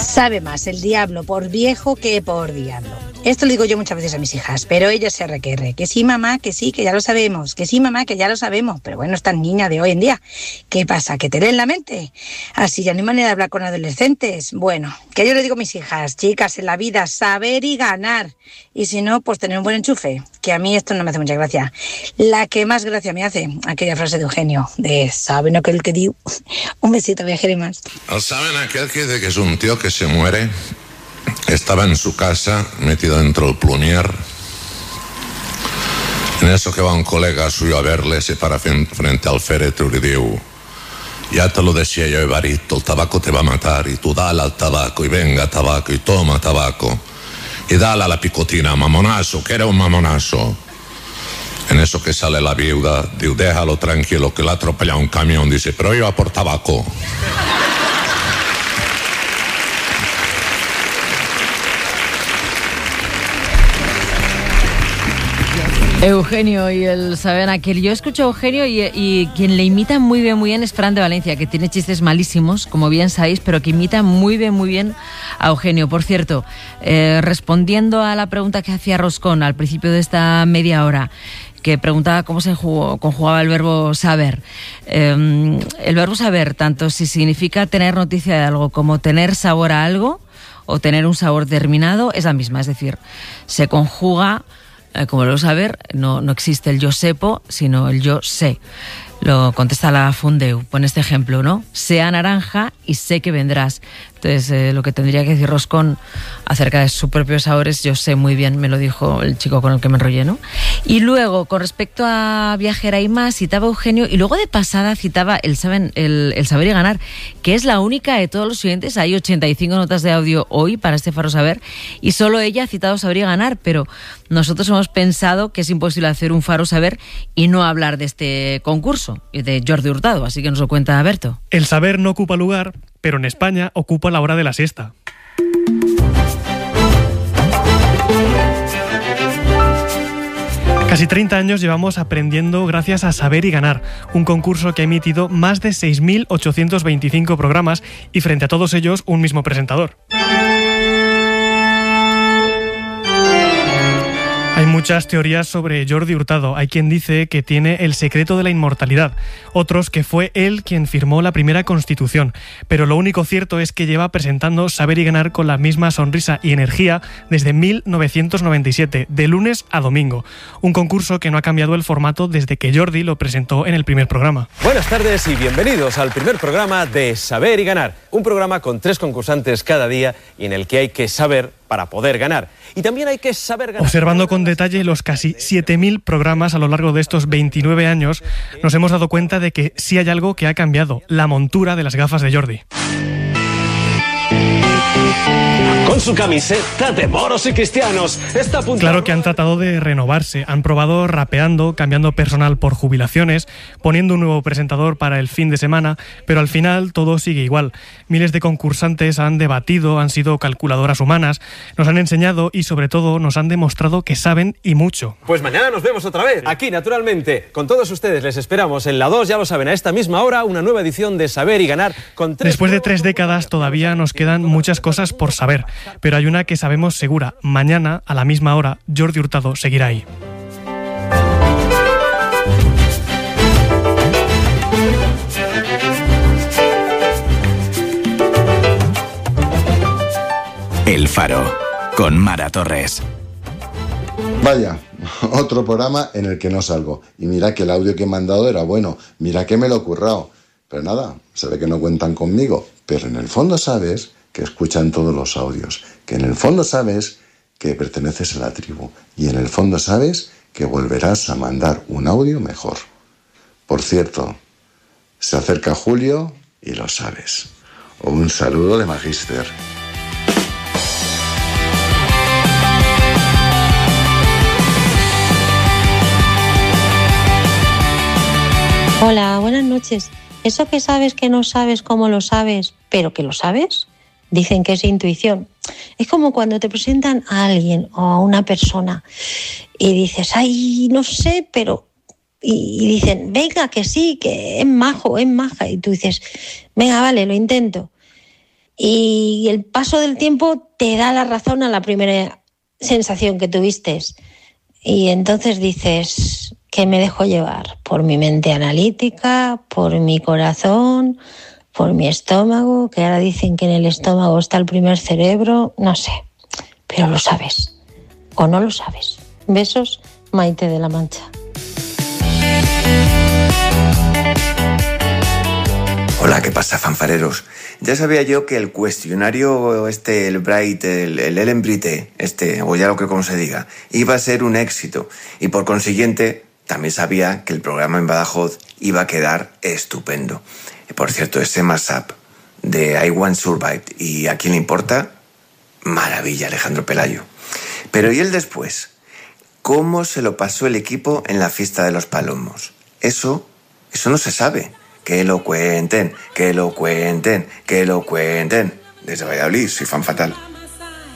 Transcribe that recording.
Sabe más el diablo por viejo que por diablo. Esto lo digo yo muchas veces a mis hijas, pero ellas se requerre. Que sí, mamá, que sí, que ya lo sabemos. Que sí, mamá, que ya lo sabemos. Pero bueno, estas niñas de hoy en día, ¿qué pasa? ¿Que te leen la mente? Así ya no hay manera de hablar con adolescentes. Bueno, que yo le digo a mis hijas, chicas, en la vida, saber y ganar. Y si no, pues tener un buen enchufe. Que a mí esto no me hace mucha gracia. La que más gracia me hace, aquella frase de Eugenio, de ¿saben aquel que digo? Un besito, viajero y más. ¿Saben aquel que dice que es un tío que se muere? Estaba en su casa, metido dentro del plunier. En eso que va un colega suyo a verle, se para frente al féretro y le digo: ya te lo decía yo, Evarito, el tabaco te va a matar, y tú dale al tabaco, y venga tabaco, y toma tabaco, y dale a la picotina, mamonazo, que era un mamonazo. En eso que sale la viuda, digo, déjalo tranquilo, que le ha atropellado un camión, dice, pero iba por tabaco. Eugenio y el saber aquel. Yo escucho a Eugenio y quien le imita muy bien es Fran de Valencia, que tiene chistes malísimos, como bien sabéis, pero que imita muy bien a Eugenio. Por cierto, respondiendo a la pregunta que hacía Roscón al principio de esta media hora, que preguntaba cómo se conjugaba el verbo saber. El verbo saber, tanto si significa tener noticia de algo como tener sabor a algo o tener un sabor determinado, es la misma. Es decir, se conjuga... Como lo saber, no existe el yo sepo, sino el yo sé. Lo contesta la Fundeu. Pone este ejemplo, ¿no? Sea naranja y sé que vendrás. Entonces, lo que tendría que decir Roscón acerca de sus propios sabores, yo sé muy bien, me lo dijo el chico con el que me enrollé, ¿no? Y luego, con respecto a Viajera y más, citaba Eugenio, y luego de pasada citaba el saber y ganar, que es la única de todos los oyentes. Hay 85 notas de audio hoy para este Faro Saber, y solo ella ha citado saber y ganar, pero nosotros hemos pensado que es imposible hacer un Faro Saber y no hablar de este concurso, de Jordi Hurtado, así que nos lo cuenta Berto. El saber no ocupa lugar, pero en España ocupa la hora de la siesta. Casi 30 años llevamos aprendiendo gracias a Saber y Ganar, un concurso que ha emitido más de 6.825 programas y frente a todos ellos un mismo presentador. Hay muchas teorías sobre Jordi Hurtado. Hay quien dice que tiene el secreto de la inmortalidad, otros que fue él quien firmó la primera Constitución. Pero lo único cierto es que lleva presentando Saber y Ganar con la misma sonrisa y energía desde 1997, de lunes a domingo. Un concurso que no ha cambiado el formato desde que Jordi lo presentó en el primer programa. Buenas tardes y bienvenidos al primer programa de Saber y Ganar. Un programa con 3 concursantes cada día y en el que hay que saber para poder ganar. Y también hay que saber ganar. Observando con detalle los casi 7.000 programas a lo largo de estos 29 años, nos hemos dado cuenta de que sí hay algo que ha cambiado: la montura de las gafas de Jordi. Con su camiseta de moros y cristianos. Claro que han tratado de renovarse, han probado rapeando, cambiando personal por jubilaciones, poniendo un nuevo presentador para el fin de semana, pero al final todo sigue igual. Miles de concursantes han debatido, han sido calculadoras humanas, nos han enseñado y sobre todo nos han demostrado que saben y mucho. Pues mañana nos vemos otra vez. Aquí, naturalmente, con todos ustedes les esperamos en la 2, ya lo saben, a esta misma hora, una nueva edición de Saber y Ganar. Después de 3 décadas todavía nos quedan muchas cosas por saber, pero hay una que sabemos segura: mañana, a la misma hora, Jordi Hurtado seguirá ahí. El Faro, con Mara Torres. Vaya, otro programa en el que no salgo. Y mira que el audio que me han dado era bueno, mira que me lo he currado. Pero nada, se ve que no cuentan conmigo. Pero en el fondo sabes que escuchan todos los audios, que en el fondo sabes que perteneces a la tribu y en el fondo sabes que volverás a mandar un audio mejor. Por cierto, se acerca Julio y lo sabes. Un saludo de Magíster. Hola, buenas noches. ¿Eso que sabes que no sabes cómo lo sabes, pero que lo sabes? Dicen que es intuición. Es como cuando te presentan a alguien o a una persona y dices, ay, no sé, pero... Y dicen, venga, que sí, que es majo, es maja. Y tú dices, venga, vale, lo intento. y el paso del tiempo te da la razón a la primera sensación que tuviste. Y entonces dices que me dejo llevar por mi mente analítica, por mi corazón, por mi estómago, que ahora dicen que en el estómago está el primer cerebro, no sé, pero lo sabes o no lo sabes. Besos, Maite de la Mancha. Hola, ¿qué pasa, fanfareros? Ya sabía yo que el cuestionario el Bright, el Ellenbrite, o ya lo que como se diga, iba a ser un éxito. Y por consiguiente, también sabía que el programa en Badajoz iba a quedar estupendo. Y por cierto, ese mashup de I Want Survived y ¿A quién le importa? Maravilla, Alejandro Pelayo. Pero ¿y el después? ¿Cómo se lo pasó el equipo en la fiesta de los palomos? Eso no se sabe. Que lo cuenten, que lo cuenten, que lo cuenten. Desde Valladolid, soy fan fatal.